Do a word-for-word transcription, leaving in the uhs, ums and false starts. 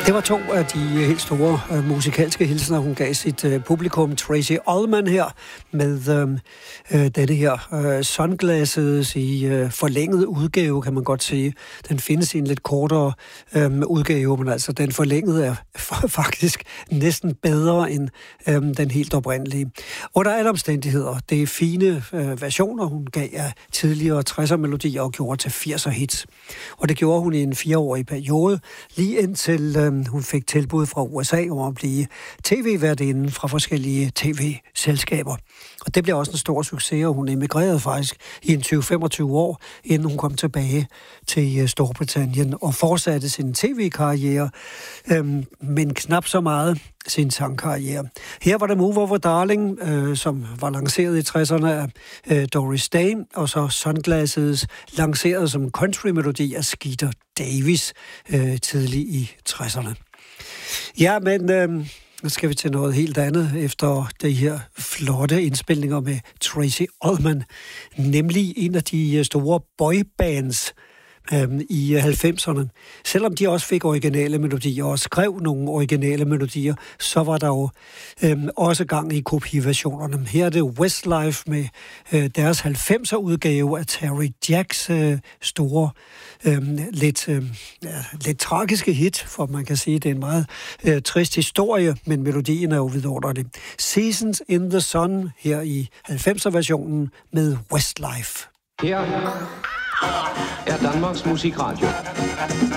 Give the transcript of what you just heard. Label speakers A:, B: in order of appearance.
A: Det var to af de helt store uh, musikalske hilsener, hun gav sit uh, publikum. Tracey Ullman her med um, uh, denne her uh, Sunglasses i uh, forlænget udgave, kan man godt sige. Den findes i en lidt kortere um, udgave, men altså den forlængede er faktisk næsten bedre end um, den helt oprindelige. Under alle omstændigheder, det er fine uh, versioner, hun gav af tidligere tresser-melodier og gjorde til firser hits. Og det gjorde hun i en fireårig periode, lige indtil um, hun fik tilbud fra U S A om at blive tv-værtinde fra forskellige tv-selskaber. Og det blev også en stor succes, og hun emigrerede faktisk i en tyve til femogtyve år, inden hun kom tilbage til Storbritannien og fortsatte sin tv-karriere, øhm, men knap så meget sin sangkarriere. Her var det Move Over Darling, øh, som var lanceret i tresserne af øh, Doris Day, og så Sunglasses, lanceret som country-melodi af Skeeter Davis øh, tidligt i tresserne. Ja, men øh, nu skal vi til noget helt andet efter de her flotte indspilninger med Tracey Ullman, nemlig en af de store boybands Øhm, i halvfemserne. Selvom de også fik originale melodier og skrev nogle originale melodier, så var der jo øhm, også gang i kopiversionerne. Her er det Westlife med øh, deres halvfemser udgave af Terry Jacks øh, store, øh, lidt, øh, ja, lidt tragiske hit, for man kan sige, det er en meget øh, trist historie, men melodien er jo vidunderlig. Seasons in the Sun her i halvfemser-versionen med Westlife.
B: Her er Danmarks Musikradio.